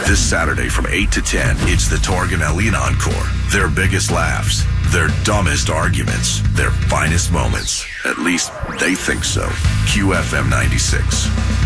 This Saturday from 8 to 10, it's the Torg and Eileen Encore. Their biggest laughs, their dumbest arguments, their finest moments. At least they think so. QFM 96.